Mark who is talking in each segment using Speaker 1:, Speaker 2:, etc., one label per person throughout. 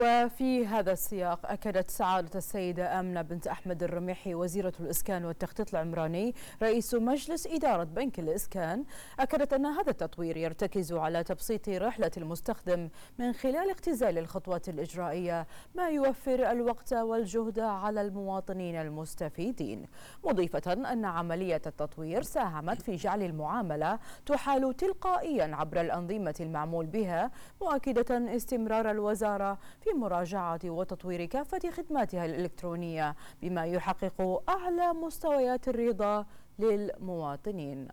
Speaker 1: وفي هذا السياق أكدت سعادة السيدة آمنة بنت أحمد الرميحي وزيرة الإسكان والتخطيط العمراني رئيس مجلس إدارة بنك الإسكان، أكدت أن هذا التطوير يرتكز على تبسيط رحلة المستخدم من خلال اختزال الخطوات الإجرائية، ما يوفر الوقت والجهد على المواطنين المستفيدين، مضيفة أن عملية التطوير ساهمت في جعل المعاملة تحال تلقائيا عبر الأنظمة المعمول بها، مؤكدة استمرار الوزارة في مراجعة وتطوير كافة خدماتها الإلكترونية بما يحقق أعلى مستويات الرضا للمواطنين.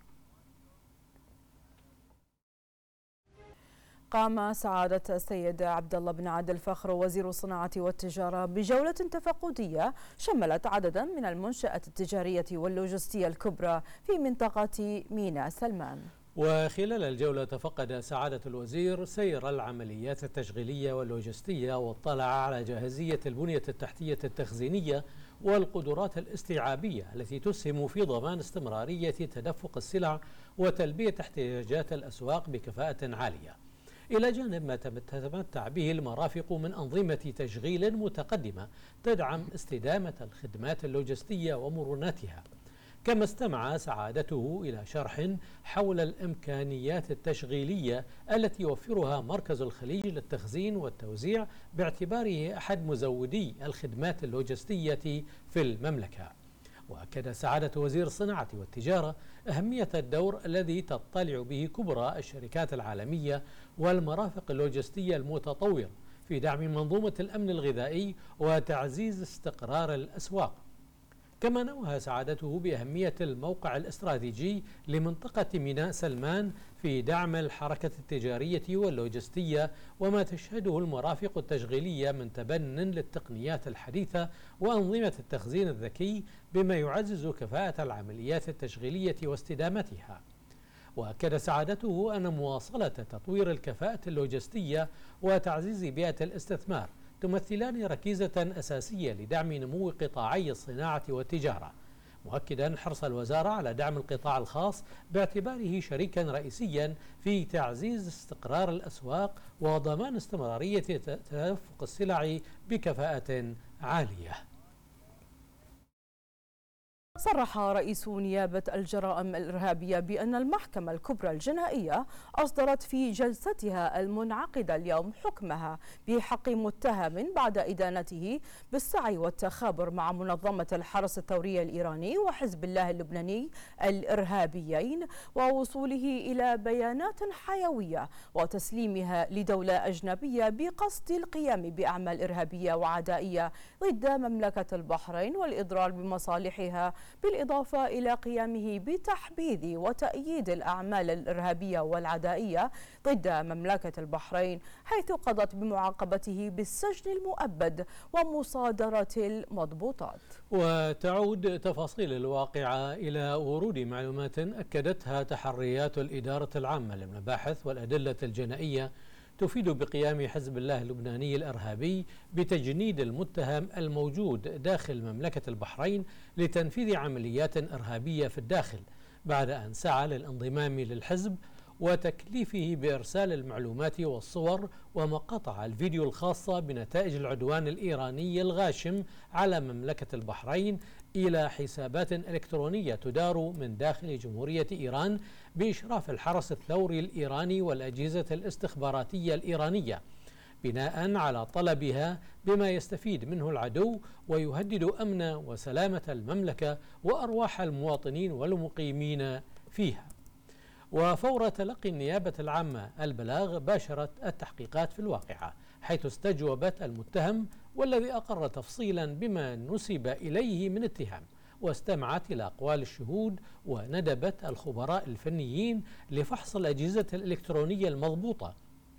Speaker 1: قام سعادة السيد عبد الله بن عادل الفخر وزير الصناعة والتجارة بجولة تفقدية شملت عددا من المنشآت التجارية واللوجستية الكبرى في منطقة ميناء سلمان.
Speaker 2: وخلال الجولة تفقد سعادة الوزير سير العمليات التشغيلية واللوجستية، واطلع على جاهزية البنية التحتية التخزينية والقدرات الاستيعابية التي تسهم في ضمان استمرارية تدفق السلع وتلبية احتياجات الأسواق بكفاءة عالية، إلى جانب ما تتمتع به المرافق من أنظمة تشغيل متقدمة تدعم استدامة الخدمات اللوجستية ومرونتها. كما استمع سعادته إلى شرح حول الإمكانيات التشغيلية التي يوفرها مركز الخليج للتخزين والتوزيع باعتباره أحد مزودي الخدمات اللوجستية في المملكة. وأكد سعادة وزير الصناعة والتجارة أهمية الدور الذي تطلع به كبرى الشركات العالمية والمرافق اللوجستية المتطورة في دعم منظومة الأمن الغذائي وتعزيز استقرار الأسواق. كما نوه سعادته بأهمية الموقع الاستراتيجي لمنطقة ميناء سلمان في دعم الحركة التجارية واللوجستية وما تشهده المرافق التشغيلية من تبن للتقنيات الحديثة وأنظمة التخزين الذكي، بما يعزز كفاءة العمليات التشغيلية واستدامتها. وأكد سعادته أن مواصلة تطوير الكفاءة اللوجستية وتعزيز بيئة الاستثمار تمثلان ركيزة أساسية لدعم نمو قطاعي الصناعة والتجارة، مؤكدا حرص الوزارة على دعم القطاع الخاص باعتباره شريكا رئيسيا في تعزيز استقرار الأسواق وضمان استمرارية تدفق السلع بكفاءة عالية.
Speaker 1: صرح رئيس نيابة الجرائم الإرهابية بأن المحكمة الكبرى الجنائية أصدرت في جلستها المنعقدة اليوم حكمها بحق متهم بعد إدانته بالسعي والتخابر مع منظمة الحرس الثوري الإيراني وحزب الله اللبناني الإرهابيين، ووصوله إلى بيانات حيوية وتسليمها لدولة أجنبية بقصد القيام بأعمال إرهابية وعدائية ضد مملكة البحرين والإضرار بمصالحها، بالإضافة إلى قيامه بتحبيذ وتأييد الأعمال الإرهابية والعدائية ضد مملكة البحرين، حيث قضت بمعاقبته بالسجن المؤبد ومصادرة المضبوطات.
Speaker 2: وتعود تفاصيل الواقعة إلى ورود معلومات أكدتها تحريات الإدارة العامة للمباحث والأدلة الجنائية تفيد بقيام حزب الله اللبناني الإرهابي بتجنيد المتهم الموجود داخل مملكة البحرين لتنفيذ عمليات إرهابية في الداخل، بعد أن سعى للانضمام للحزب وتكليفه بإرسال المعلومات والصور ومقاطع الفيديو الخاصة بنتائج العدوان الإيراني الغاشم على مملكة البحرين إلى حسابات إلكترونية تدار من داخل جمهورية إيران بإشراف الحرس الثوري الإيراني والأجهزة الاستخباراتية الإيرانية، بناء على طلبها بما يستفيد منه العدو ويهدد أمن وسلامة المملكة وأرواح المواطنين والمقيمين فيها. وفور تلقي النيابة العامة البلاغ باشرت التحقيقات في الواقعة، حيث استجوبت المتهم والذي أقر تفصيلا بما نسب إليه من اتهام، واستمعت إلى أقوال الشهود وندبت الخبراء الفنيين لفحص الأجهزة الإلكترونية المضبوطة.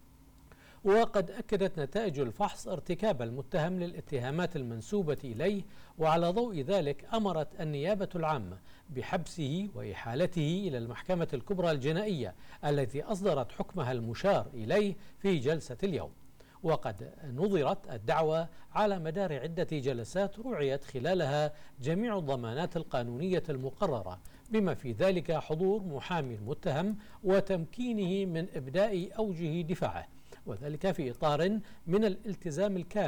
Speaker 2: وقد أكدت نتائج الفحص ارتكاب المتهم للاتهامات المنسوبة إليه، وعلى ضوء ذلك أمرت النيابة العامة بحبسه وإحالته إلى المحكمة الكبرى الجنائية التي أصدرت حكمها المشار إليه في جلسة اليوم. وقد نظرت الدعوى على مدار عدة جلسات رعيت خلالها جميع الضمانات القانونية المقررة، بما في ذلك حضور محامي المتهم وتمكينه من إبداء أوجه دفاعه، وذلك في إطار من الالتزام الكامل